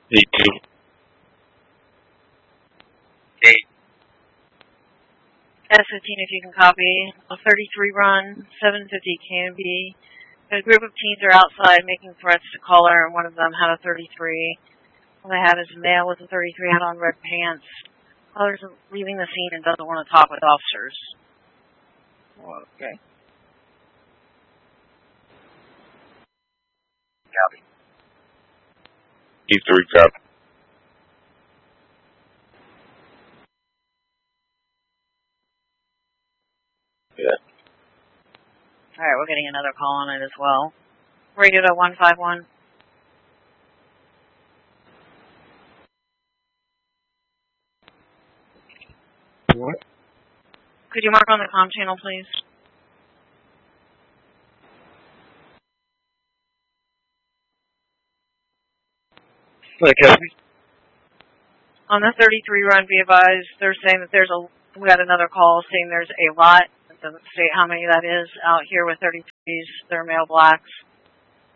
E2. S15 if you can copy. A 33 run, 750 Canby. A group of teens are outside making threats to caller, and one of them had a 33. All they have is a male with a 33 hat on red pants. Caller's leaving the scene and doesn't want to talk with officers. Okay. Copy. E3 copy. Yeah. Alright, we're getting another call on it as well. Radio to 151. What? Could you mark on the comm channel, please? Okay. On the 33 run, be advised, they're saying that we had another call saying there's a lot. It doesn't state how many that is out here with 33s. They're male blacks.